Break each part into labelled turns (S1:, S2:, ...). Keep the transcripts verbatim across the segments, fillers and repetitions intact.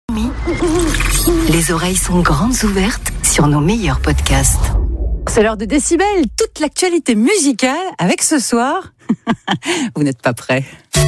S1: Les oreilles sont grandes ouvertes sur nos meilleurs podcasts.
S2: C'est l'heure de Décibel, toute l'actualité musicale avec ce soir. Vous n'êtes pas prêts.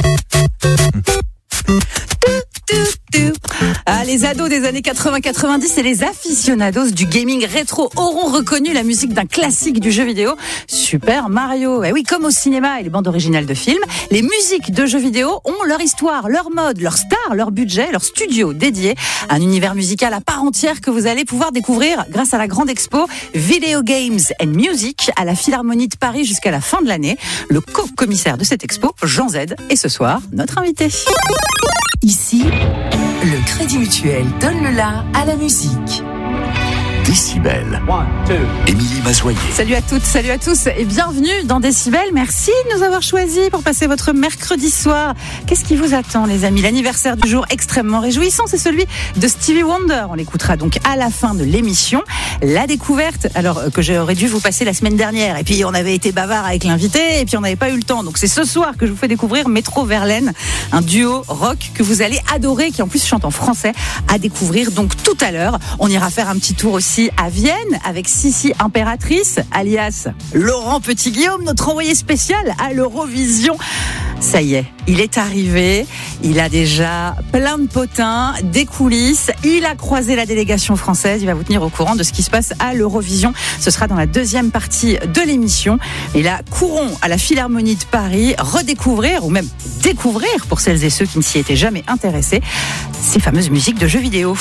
S2: Ah, les ados des années quatre-vingts quatre-vingt-dix et les aficionados du gaming rétro auront reconnu la musique d'un classique du jeu vidéo, Super Mario. Et oui, comme au cinéma et les bandes originales de films, les musiques de jeux vidéo ont leur histoire, leur mode, leur star, leur budget, leur studio dédié. Un univers musical à part entière que vous allez pouvoir découvrir grâce à la grande expo Video Games and Music à la Philharmonie de Paris jusqu'à la fin de l'année. Le co-commissaire de cette expo, Jean Z, est ce soir notre invité.
S1: Ici, le Crédit Mutuel donne le la à la musique.
S3: Décibel. Émilie Mazoyer.
S2: Salut à toutes, salut à tous et bienvenue dans Décibel. Merci de nous avoir choisis pour passer votre mercredi soir. Qu'est-ce qui vous attend, les amis? L'anniversaire du jour extrêmement réjouissant, c'est celui de Stevie Wonder. On l'écoutera donc à la fin de l'émission. La découverte, alors que j'aurais dû vous passer la semaine dernière. Et puis on avait été bavard avec l'invité et puis on n'avait pas eu le temps. Donc c'est ce soir que je vous fais découvrir Métro Verlaine, un duo rock que vous allez adorer, qui en plus chante en français, à découvrir donc tout à l'heure. On ira faire un petit tour aussi à Vienne avec Sissi Impératrice, alias Laurent Petit-Guillaume, notre envoyé spécial à l'Eurovision. Ça y est, il est arrivé, il a déjà plein de potins, des coulisses, il a croisé la délégation française, il va vous tenir au courant de ce qui se passe à l'Eurovision. Ce sera dans la deuxième partie de l'émission. Et là, courons à la Philharmonie de Paris, redécouvrir, ou même découvrir, pour celles et ceux qui ne s'y étaient jamais intéressés, ces fameuses musiques de jeux vidéo.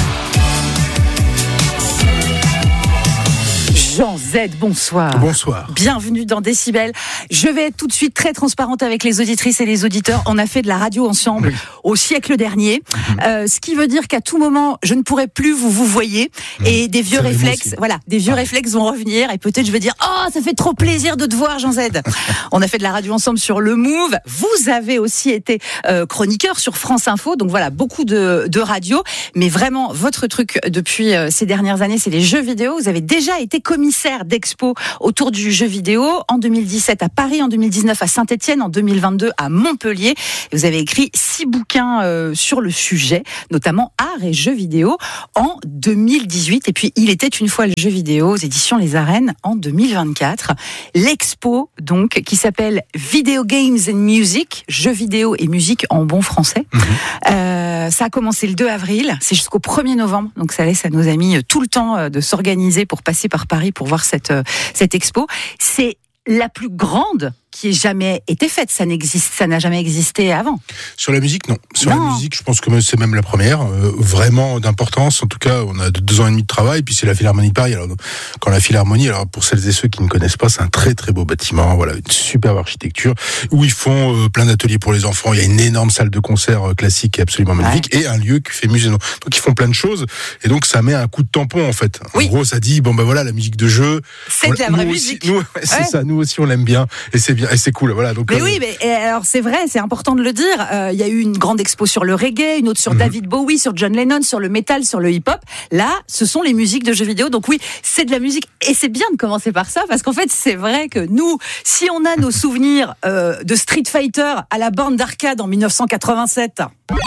S2: Jean Z, bonsoir.
S4: Bonsoir.
S2: Bienvenue dans Décibel. Je vais être tout de suite très transparente avec les auditrices et les auditeurs. On a fait de la radio ensemble oui. au siècle dernier, mmh. euh, ce qui veut dire qu'à tout moment, je ne pourrai plus vous vous voyez mmh. et des vieux c'est réflexes, voilà, des vieux ah. réflexes vont revenir et peut-être je vais dire oh ça fait trop plaisir de te voir Jean Z. On a fait de la radio ensemble sur le Move. Vous avez aussi été euh, chroniqueur sur France Info, donc voilà beaucoup de, de radio, mais vraiment votre truc depuis euh, ces dernières années, c'est les jeux vidéo. Vous avez déjà été commissaire d'expo autour du jeu vidéo en deux mille dix-sept à Paris, en deux mille dix-neuf à Saint-Étienne, en deux mille vingt-deux à Montpellier. Et vous avez écrit six bouquins euh, sur le sujet, notamment art et jeux vidéo en deux mille dix-huit. Et puis il était une fois le jeu vidéo aux éditions Les Arènes en deux mille vingt-quatre. L'expo donc qui s'appelle Video Games and Music, jeux vidéo et musique en bon français. Mmh. Euh, ça a commencé le deux avril, c'est jusqu'au premier novembre. Donc ça laisse à nos amis tout le temps de s'organiser pour passer par Paris pour voir cette, cette expo. C'est la plus grande qui ait jamais été faite. Ça n'existe, ça n'a jamais existé avant.
S4: Sur la musique, non. Sur
S2: non.
S4: la musique, je pense que c'est même la première, euh, vraiment d'importance. En tout cas, on a deux ans et demi de travail, puis c'est la Philharmonie de Paris. Alors, quand la Philharmonie, alors pour celles et ceux qui ne connaissent pas, c'est un très très beau bâtiment, voilà, une superbe architecture, où ils font euh, plein d'ateliers pour les enfants. Il y a une énorme salle de concert euh, classique, absolument magnifique, ouais. et un lieu qui fait musée. Donc ils font plein de choses, et donc ça met un coup de tampon en fait. En oui. gros, ça dit bon ben voilà, la musique de jeu,
S2: c'est de la vraie musique.
S4: Aussi, nous, c'est ouais. ça, nous aussi on l'aime bien, et c'est bien, et c'est cool, voilà. Donc,
S2: mais
S4: euh...
S2: oui, mais et alors c'est vrai, c'est important de le dire. Il euh, y a eu une grande expo sur le reggae, une autre sur mmh. David Bowie, sur John Lennon, sur le métal, sur le hip-hop. Là, ce sont les musiques de jeux vidéo. Donc oui, c'est de la musique, et c'est bien de commencer par ça, parce qu'en fait, c'est vrai que nous, si on a nos souvenirs euh, de Street Fighter à la borne d'arcade en dix-neuf cent quatre-vingt-sept.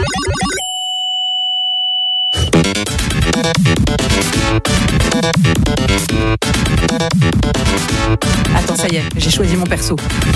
S2: Attends, ça y est, j'ai choisi mon perso.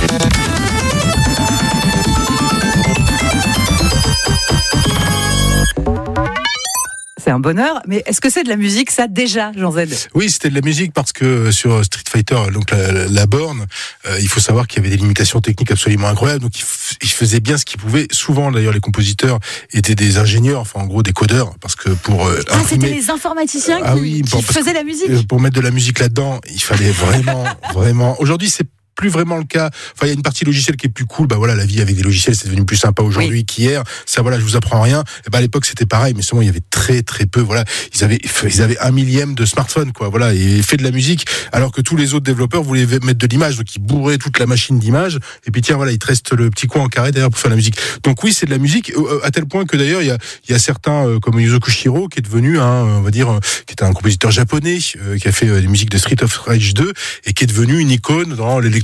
S2: C'est un bonheur, mais est-ce que c'est de la musique, ça, déjà, Jean Z?
S4: Oui, c'était de la musique parce que sur Street Fighter, donc la, la, la borne, euh, il faut savoir qu'il y avait des limitations techniques absolument incroyables, donc il, f- il faisait bien ce qu'il pouvait. Souvent, d'ailleurs, les compositeurs étaient des ingénieurs, enfin en gros des codeurs, parce que pour euh,
S2: ah,
S4: imprimer...
S2: c'était les informaticiens qui,
S4: ah, oui,
S2: qui
S4: pour,
S2: faisaient la musique.
S4: Pour mettre de la musique là-dedans, il fallait vraiment, vraiment... Aujourd'hui, c'est plus vraiment le cas. Enfin, il y a une partie logicielle qui est plus cool. Bah voilà, la vie avec des logiciels, c'est devenu plus sympa aujourd'hui oui. qu'hier. Ça, voilà, je vous apprends rien. Et bah, à l'époque, c'était pareil, mais seulement il y avait très, très peu. Voilà, ils avaient, ils avaient un millième de smartphone, quoi. Voilà, et fait de la musique, alors que tous les autres développeurs voulaient mettre de l'image, donc ils bourraient toute la machine d'image. Et puis tiens, voilà, il te reste le petit coin en carré derrière pour faire la musique. Donc oui, c'est de la musique, à tel point que d'ailleurs, il y a, il y a certains, comme Yuzo Koshiro, qui est devenu, hein, on va dire, qui était un compositeur japonais, euh, qui a fait euh, des musiques de Street of Rage deux, et qui est devenu une icône dans l'électro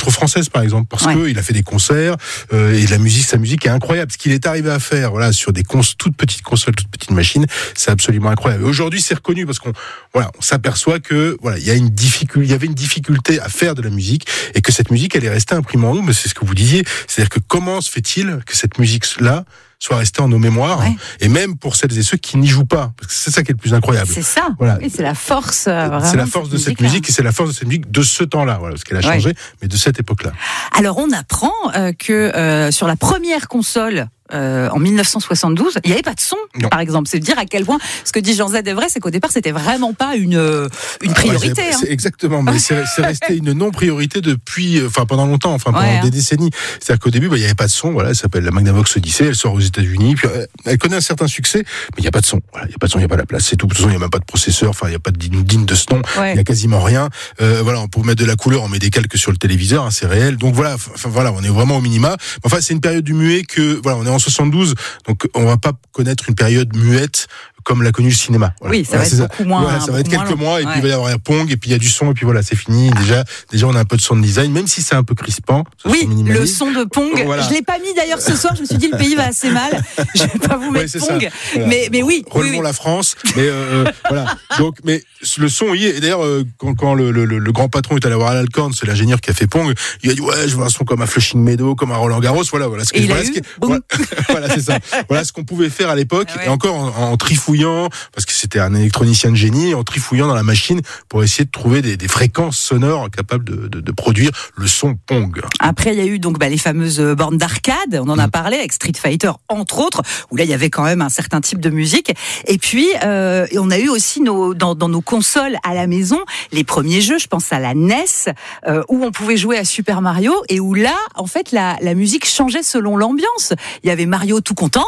S4: française par exemple, parce
S2: Ouais.
S4: que il a fait des concerts euh, et la musique, sa musique est incroyable. Ce qu'il est arrivé à faire, voilà, sur des cons- toutes petites consoles, toutes petites machines, c'est absolument incroyable. Et aujourd'hui, c'est reconnu parce qu'on, voilà, on s'aperçoit que voilà, il y a une difficulté, il y avait une difficulté à faire de la musique et que cette musique, elle est restée imprimée en nous. Mais c'est ce que vous disiez, c'est-à-dire que comment se fait-il que cette musique-là soit restée en nos mémoires,
S2: Ouais.
S4: et même pour celles et ceux qui n'y jouent pas, parce que c'est ça qui est le plus incroyable.
S2: C'est ça.
S4: Voilà.
S2: Oui, c'est la force. euh,
S4: C'est
S2: vraiment
S4: la force de cette musique et c'est la force de cette musique de ce temps-là, voilà, parce qu'elle a
S2: Ouais.
S4: changé, mais de cette époque-là.
S2: Alors on apprend euh, que euh, sur la première console. Euh, en dix-neuf cent soixante-douze, il n'y avait pas de son,
S4: Non.
S2: par exemple. C'est dire à quel point ce que dit Jean Z est vrai, c'est qu'au départ, c'était vraiment pas une euh, une priorité.
S4: Ah ouais, c'est,
S2: hein.
S4: c'est exactement, mais c'est, c'est resté une non-priorité depuis, enfin pendant longtemps, enfin pendant
S2: Ouais,
S4: des
S2: hein.
S4: décennies. C'est-à-dire qu'au début, bah, il n'y avait pas de son. Voilà, elle s'appelle la Magnavox Odyssey, elle sort aux États-Unis, puis euh, elle connaît un certain succès, mais il n'y a pas de son. Voilà, il n'y a pas de son, il n'y a pas la place. C'est tout. De toute façon, il n'y a même pas de processeur. Enfin, il n'y a pas de digne, digne de ce nom.
S2: Ouais.
S4: Il n'y a quasiment rien. Euh, voilà, on peut mettre de la couleur, on met des calques sur le téléviseur, hein, c'est réel. Donc voilà, enfin voilà, on est vraiment au minima. Enfin, c'est une période du muet que, voilà, on est en soixante-douze. Donc, on va pas connaître une période muette comme l'a connu le cinéma. Voilà.
S2: Oui, ça
S4: Voilà,
S2: va être
S4: c'est
S2: beaucoup moins.
S4: Voilà, ça va être
S2: beaucoup
S4: quelques
S2: moins long.
S4: mois, et
S2: Ouais.
S4: puis il va y avoir un Pong, et puis il y a du son, et puis voilà, c'est fini. Déjà, déjà, on a un peu de sound design, même si c'est un peu crispant. ce
S2: Oui,
S4: son
S2: le
S4: minimaliste.
S2: son de Pong.
S4: Voilà.
S2: Je l'ai pas mis d'ailleurs ce soir. Je me suis dit le pays va assez mal. Je vais pas vous
S4: Ouais,
S2: mettre
S4: c'est
S2: Pong.
S4: ça. Voilà.
S2: Mais mais oui. oui,
S4: Relevons
S2: oui.
S4: la France, mais euh, euh, voilà. Donc, mais le son y est. Et d'ailleurs, euh, quand, quand le, le, le grand patron est allé voir Al Alcorn, c'est l'ingénieur qui a fait Pong, il a dit ouais, je veux un son comme un Flushing Meadow, comme un Roland Garros. Voilà, voilà. Ce que,
S2: Et il a
S4: voilà,
S2: eu,
S4: ce qui-
S2: boum.
S4: voilà, voilà, c'est ça. Voilà ce qu'on pouvait faire à l'époque,
S2: Ah ouais.
S4: et encore en, en trifouillant, parce que c'était un électronicien de génie, en trifouillant dans la machine pour essayer de trouver des, des fréquences sonores capables de, de, de produire le son Pong.
S2: Après, il y a eu donc bah, les fameuses bornes d'arcade. On en a parlé avec Street Fighter, entre autres, où là il y avait quand même un certain type de musique. Et puis, euh, et on a eu aussi nos, dans, dans nos consoles à la maison les premiers jeux. Je pense à la N E S, euh, où on pouvait jouer à Super Mario et où là, en fait, la, la musique changeait selon l'ambiance. Il y avait Mario tout content.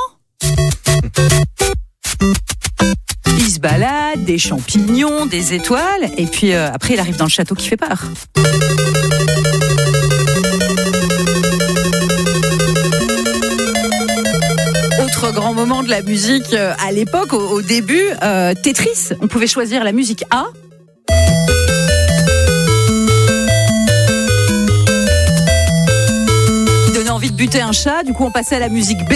S2: Il se balade, des champignons, des étoiles, et puis euh, après il arrive dans le château qui fait peur. Autre grand moment de la musique euh, à l'époque, au, au début, euh, Tetris. On pouvait choisir la musique A. Qui donnait envie de buter un chat, du coup on passait à la musique B.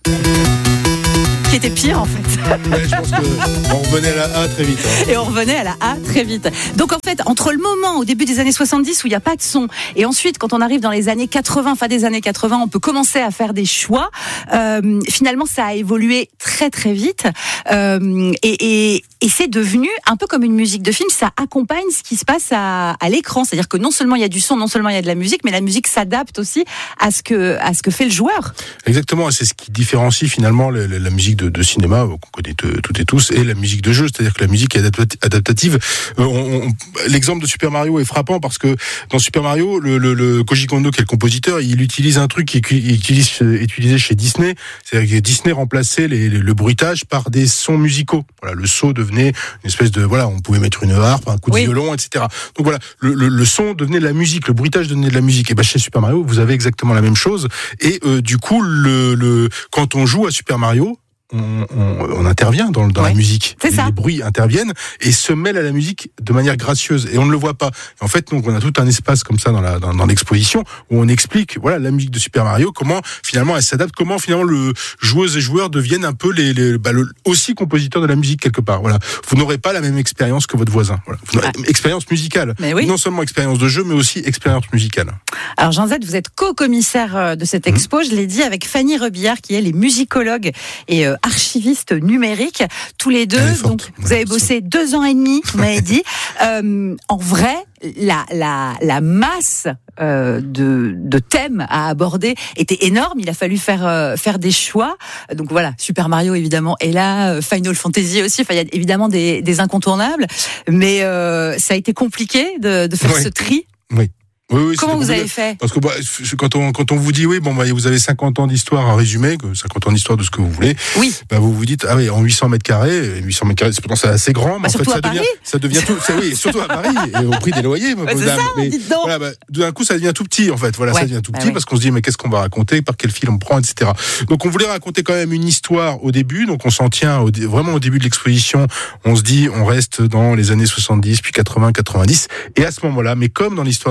S2: Qui était pire en fait.
S4: Ouais, je pense qu'on revenait à la A très vite. Hein.
S2: Et on revenait à la A très vite. Donc en fait, entre le moment au début des années soixante-dix où il n'y a pas de son, et ensuite quand on arrive dans les années quatre-vingts, fin des années quatre-vingts, on peut commencer à faire des choix. Euh, finalement, ça a évolué très très vite, euh, et, et, et c'est devenu un peu comme une musique de film. Ça accompagne ce qui se passe à, à l'écran, c'est-à-dire que non seulement il y a du son, non seulement il y a de la musique, mais la musique s'adapte aussi à ce que à ce que fait le joueur.
S4: Exactement, et c'est ce qui différencie finalement la, la, la musique de, de cinéma qu'on connaît t- toutes et tous, et la musique de jeu, c'est-à-dire que la musique est adaptati- adaptative. Euh, on, on, l'exemple de Super Mario est frappant parce que dans Super Mario, le, le, le Koji Kondo, qui est le compositeur, il utilise un truc qui est utilise, utilisé chez Disney, c'est-à-dire que Disney remplaçait les, les, le bruitage par des sons musicaux. Voilà, le saut devenait une espèce de, voilà, on pouvait mettre une harpe, un coup de
S2: Oui.
S4: violon, et cetera. Donc voilà, le, le, le son devenait de la musique, le bruitage devenait de la musique. Et ben chez Super Mario, vous avez exactement la même chose. Et euh, du coup, le, le, quand on joue à Super Mario, On, on, on intervient dans, dans
S2: ouais,
S4: la musique.
S2: C'est
S4: les,
S2: ça.
S4: les bruits interviennent et se mêlent à la musique de manière gracieuse et on ne le voit pas. Et en fait, donc on a tout un espace comme ça dans la dans, dans l'exposition où on explique voilà la musique de Super Mario, comment finalement elle s'adapte, comment finalement le joueuses et joueurs deviennent un peu les, les bah, le, aussi compositeurs de la musique quelque part. Voilà, vous n'aurez pas la même expérience que votre voisin. Voilà, vous n'aurez,
S2: Ah.
S4: expérience musicale,
S2: Mais oui.
S4: non seulement expérience de jeu, mais aussi expérience musicale.
S2: Alors Jean Z, vous êtes co-commissaire de cette expo, je l'ai dit, avec Fanny Rebillard, qui est les musicologues et euh, archivistes numériques, tous les deux.
S4: Elle est forte.
S2: Donc vous
S4: Ouais,
S2: avez bossé deux ans et demi, vous m'avez dit. Euh, en vrai, la la la masse euh, de de thèmes à aborder était énorme. Il a fallu faire euh, faire des choix. Donc voilà, Super Mario évidemment est là, euh, Final Fantasy aussi. Enfin, il y a évidemment des des incontournables, mais euh, ça a été compliqué de de faire
S4: Ouais.
S2: ce tri.
S4: Oui. Oui, oui,
S2: Comment
S4: c'était
S2: vous avez
S4: compliqué.
S2: fait?
S4: Parce que bah, quand on quand on vous dit oui, bon bah vous avez cinquante ans d'histoire à résumer, que cinquante ans d'histoire de ce que vous voulez,
S2: Oui.
S4: bah vous vous dites ah oui, en huit cents mètres carrés, huit cents mètres carrés, c'est pourtant c'est assez grand, mais
S2: Bah,
S4: en fait
S2: surtout
S4: ça
S2: à
S4: devient
S2: Paris.
S4: ça devient tout, c'est, oui, surtout à Paris et au prix des loyers,
S2: Ouais, c'est
S4: madame.
S2: ça,
S4: Mais
S2: dites donc.
S4: voilà, bah, d'un coup ça devient tout petit en fait, voilà,
S2: Ouais.
S4: ça devient tout
S2: Bah
S4: petit
S2: oui.
S4: parce qu'on se dit mais qu'est-ce qu'on va raconter, par quel fil on prend, et cetera. Donc on voulait raconter quand même une histoire au début, donc on s'en tient au, vraiment au début de l'exposition, on se dit on reste dans les années soixante-dix puis quatre-vingts quatre-vingt-dix et à ce moment-là, mais comme dans l'histoire de la musique de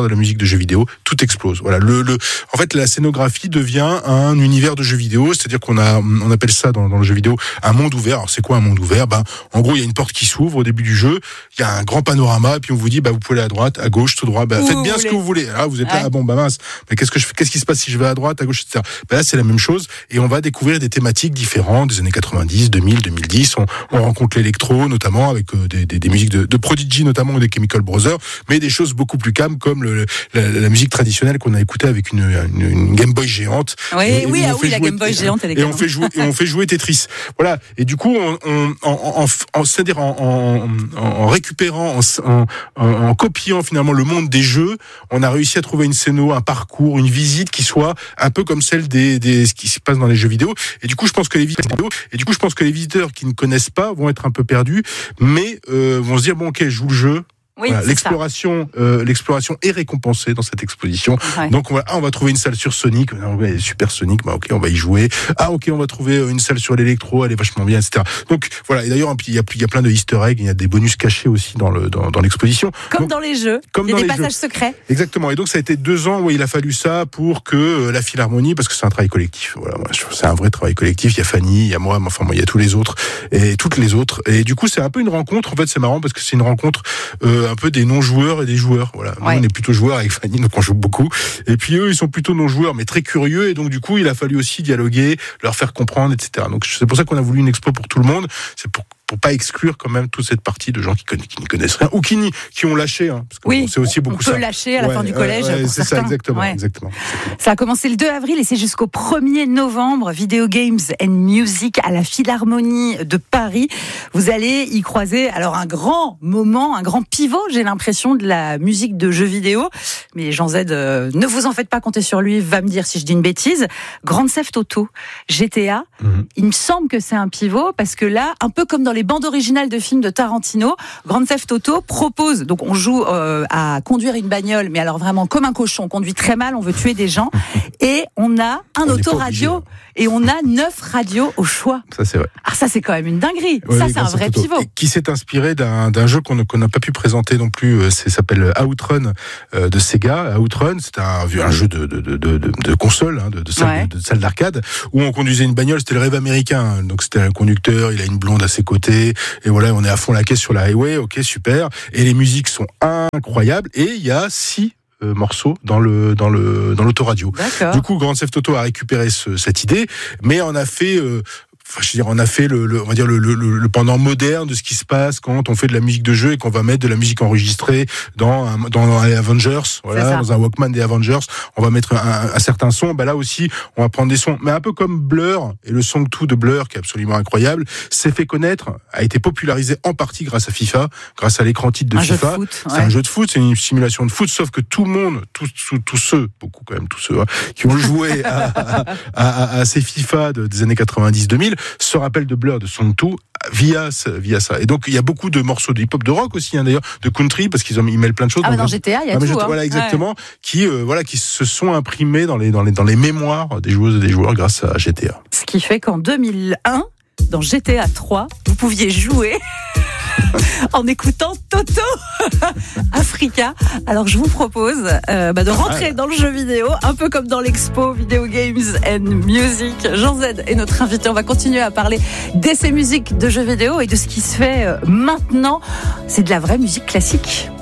S4: jeux vidéo, tout explose. Voilà, le, le, en fait, la scénographie devient un univers de jeux vidéo, c'est-à-dire qu'on a, on appelle ça dans, dans le jeu vidéo un monde ouvert. Alors c'est quoi un monde ouvert? Ben, en gros, il y a une porte qui s'ouvre au début du jeu, il y a un grand panorama, et puis on vous dit, bah, vous pouvez aller à droite, à gauche, tout droit. Ben, faites bien ce que vous voulez. Là, vous êtes là, ouais. ah bon, bah mince, mais qu'est-ce que je fais, qu'est-ce qui se passe si je vais à droite, à gauche, et cetera. Ben là, c'est la même chose, et on va découvrir des thématiques différentes des années quatre-vingt-dix, deux mille, deux mille dix. On, on rencontre l'électro, notamment avec euh, des, des, des musiques de, de Prodigy, notamment, ou des Chemical Brothers, mais des choses beaucoup plus calmes, comme le, la, la musique traditionnelle qu'on a écoutée avec une, une, une Game Boy géante.
S2: Oui,
S4: et,
S2: oui,
S4: et
S2: ah oui, la Game Boy géante, elle est
S4: et on fait jouer, et on fait jouer Tetris. Voilà. Et du coup, on, on, en, en, en, c'est-à-dire en, en, en récupérant, en, en, en copiant finalement le monde des jeux, on a réussi à trouver une scéno, un parcours, une visite qui soit un peu comme celle des, des ce qui se passe dans les jeux vidéo. Et du coup, je pense que les visiteurs, et du coup, je pense que les visiteurs qui ne connaissent pas vont être un peu perdus, mais euh, vont se dire bon, ok, je joue le jeu.
S2: Oui,
S4: voilà, l'exploration, euh, l'exploration est récompensée dans cette exposition. Ouais. Donc, on va, ah, on va trouver une salle sur Sonic, ouais, super Sonic, bah, ok, on va y jouer. Ah, ok, on va trouver une salle sur l'électro, elle est vachement bien, et cetera. Donc, voilà. Et d'ailleurs, il y a, il y a plein de Easter eggs, il y a des bonus cachés aussi dans le, dans, dans l'exposition.
S2: Comme
S4: donc,
S2: dans les jeux.
S4: Comme
S2: il y a
S4: dans
S2: des
S4: les
S2: passages
S4: jeux.
S2: secrets.
S4: Exactement. Et donc, ça a été deux ans où il a fallu ça pour que euh, la Philharmonie, parce que c'est un travail collectif. Voilà, moi, c'est un vrai travail collectif. Il y a Fanny, il y a moi, enfin, moi, il y a tous les autres et toutes les autres. Et du coup, c'est un peu une rencontre. En fait, c'est marrant parce que c'est une rencontre euh, un peu des non-joueurs et des joueurs. Voilà. Ouais. Nous, on est plutôt joueurs avec Fanny, donc on joue beaucoup. Et puis eux, ils sont plutôt non-joueurs, mais très curieux. Et donc, du coup, il a fallu aussi dialoguer, leur faire comprendre, et cetera. Donc, c'est pour ça qu'on a voulu une expo pour tout le monde. C'est pour pour pas exclure quand même toute cette partie de gens qui, connaissent, qui n'y connaissent rien ou qui, n'y, qui ont lâché. Hein, parce que
S2: oui,
S4: bon, c'est aussi beaucoup
S2: on peut
S4: ça.
S2: lâcher à la
S4: ouais,
S2: fin du collège.
S4: Ouais,
S2: pour
S4: c'est
S2: certains.
S4: ça, exactement,
S2: ouais.
S4: exactement.
S2: Ça a commencé le deux avril et c'est jusqu'au premier novembre. Video Games and Music à la Philharmonie de Paris. Vous allez y croiser alors un grand moment, un grand pivot, j'ai l'impression, de la musique de jeux vidéo. Mais Jean Z, euh, ne vous en faites pas, compter sur lui, va me dire si je dis une bêtise. Grand Theft Auto, G T A. Mm-hmm. Il me semble que c'est un pivot parce que là, un peu comme dans les bandes originales de films de Tarantino, Grand Theft Auto propose, donc on joue euh, à conduire une bagnole, mais alors vraiment comme un cochon, on conduit très mal, on veut tuer des gens, et on a un on autoradio, et on a neuf radios au choix.
S4: Ça c'est vrai.
S2: Ah ça c'est quand même une dinguerie,
S4: oui,
S2: ça
S4: oui,
S2: c'est un vrai
S4: Auto.
S2: pivot.
S4: Et qui s'est inspiré d'un, d'un jeu qu'on n'a pas pu présenter non plus, euh, c'est, ça s'appelle Outrun euh, de Sega. Outrun, c'est un, un jeu de, de, de, de, de console, hein, de, de, salle, ouais. de, de salle d'arcade, où on conduisait une bagnole, c'était le rêve américain, donc c'était un conducteur, il a une blonde à ses côtés, et voilà, on est à fond la caisse sur la highway, ok, super. Et les musiques sont incroyables. Et il y a six euh, morceaux dans le dans le dans l'autoradio.
S2: D'accord.
S4: Du coup, Grand Theft Auto a récupéré ce, cette idée, mais on a fait. Euh, Enfin, je veux dire, on a fait le, le on va dire le, le, le pendant moderne de ce qui se passe quand on fait de la musique de jeu et qu'on va mettre de la musique enregistrée dans un, dans les Avengers, voilà, dans un Walkman des Avengers, on va mettre un, un certain son. Bah là aussi, on va prendre des sons, mais un peu comme Blur et le Song deux de Blur qui est absolument incroyable, s'est fait connaître, a été popularisé en partie grâce à FIFA, grâce à l'écran titre de
S2: un
S4: FIFA.
S2: Jeu de foot,
S4: c'est
S2: ouais.
S4: un jeu de foot, c'est une simulation de foot, sauf que tout le monde, tous tous ceux, beaucoup quand même tous ceux hein, qui ont joué à, à, à, à ces FIFA de, des années quatre-vingt-dix deux mille se rappellent de Blur, de Song deux, via, via ça. Et donc, il y a beaucoup de morceaux de hip-hop, de rock aussi, hein, d'ailleurs, de country, parce qu'ils ont, ils mêlent plein de choses.
S2: Ah, dans, dans G T A, il y a tout, hein.
S4: Voilà, exactement, ouais. qui, euh, voilà, qui se sont imprimés dans les, dans les, dans les mémoires des joueuses et des joueurs grâce à G T A.
S2: Ce qui fait qu'en deux mille un, dans G T A trois, vous pouviez jouer en écoutant Toto Africa. Alors je vous propose euh, bah, de rentrer ah, dans le jeu vidéo, un peu comme dans l'expo Video Games and Music. Jean Z est notre invité. On va continuer à parler d'essais musiques de jeux vidéo et de ce qui se fait euh, maintenant. C'est de la vraie musique classique.